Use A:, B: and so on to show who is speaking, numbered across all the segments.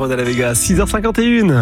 A: de la Vega, 6h51.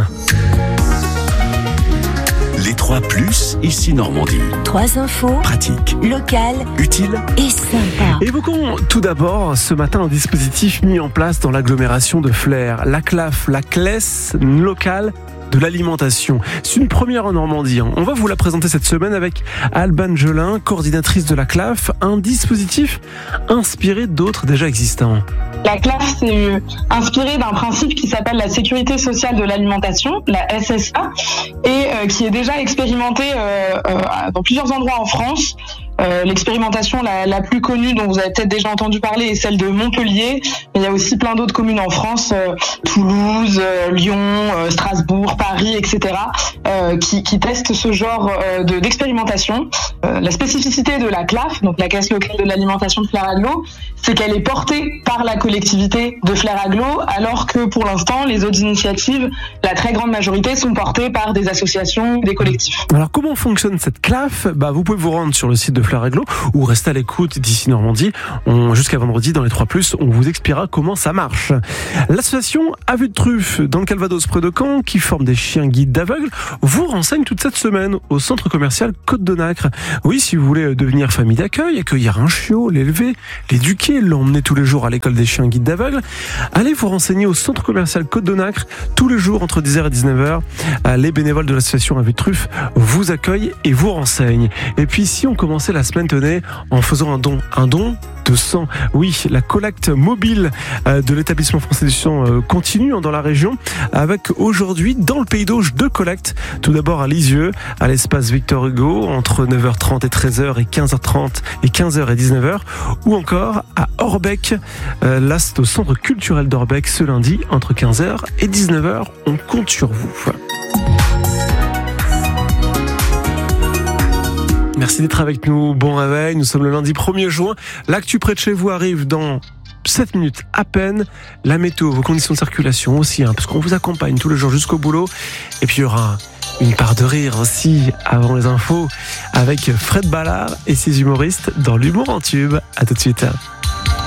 B: Les 3+, ici Normandie.
C: 3 infos.
B: Pratique.
C: Locales.
B: Utile.
C: Et sympa.
A: Évoquons tout d'abord ce matin un dispositif mis en place dans l'agglomération de Flers. La CLAF, la Caisse locale de l'alimentation. C'est une première en Normandie. On va vous la présenter cette semaine avec Alban Jolin, coordinatrice de la CLAF, un dispositif inspiré d'autres déjà existants.
D: La CLAF, c'est inspiré d'un principe qui s'appelle la sécurité sociale de l'alimentation, la SSA, et qui est déjà expérimenté dans plusieurs endroits en France. L'expérimentation la plus connue dont vous avez peut-être déjà entendu parler est celle de Montpellier, mais il y a aussi plein d'autres communes en France, Toulouse, Lyon, Strasbourg, Paris, etc., qui testent ce genre d'expérimentation. La spécificité de la CLAF, donc la Caisse locale de l'alimentation de Flers Agglo, c'est qu'elle est portée par la collectivité de Flers Agglo, alors que pour l'instant, les autres initiatives, la très grande majorité, sont portées par des associations, des collectifs.
A: Alors comment fonctionne cette CLAF ? Vous pouvez vous rendre sur le site de Flers Agglo ou rester à l'écoute d'ici Normandie. Jusqu'à vendredi, dans les 3+, on vous expliquera comment ça marche. L'association À Vue de Truffe, dans le Calvados près de Caen, qui forme des chiens guides d'aveugles, vous renseigne toute cette semaine au centre commercial Côte de Nacre. Oui, si vous voulez devenir famille d'accueil, accueillir un chiot, l'élever, l'éduquer, l'emmener tous les jours à l'école des chiens guides d'aveugles, allez vous renseigner au centre commercial Côte de Nacre tous les jours entre 10h et 19h. Les bénévoles de l'association À Vue de Truffe vous accueillent et vous renseignent. Et puis si on commençait la semaine, tenez, en faisant un don de sang. Oui, la collecte mobile de l'établissement français du sang continue dans la région, avec aujourd'hui dans le Pays d'Auge 2 collectes. Tout d'abord à Lisieux, à l'espace Victor Hugo, entre 9h30 et 13h et 15h30 et 15h et 19h, ou encore à Orbec, là c'est au centre culturel d'Orbec ce lundi, entre 15h et 19h. On compte sur vous. Merci d'être avec nous, bon réveil, nous sommes le lundi 1er juin, l'actu près de chez vous arrive dans 7 minutes à peine, la météo, vos conditions de circulation aussi, parce qu'on vous accompagne tous les jours jusqu'au boulot, et puis il y aura une part de rire aussi avant les infos avec Fred Ballard et ses humoristes dans l'humour en tube. À tout de suite.